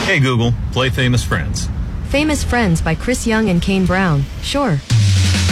Hey Google, play Famous Friends. Famous Friends by Chris Young and Kane Brown. Sure.